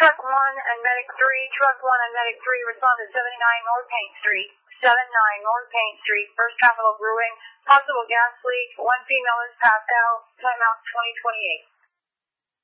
Truck 1 and Medic 3. Truck 1 and Medic 3 respond to 79 North Paint Street. 79 North Paint Street, First Capital Brewing. Possible gas leak. One female is passed out. Timeout 2028.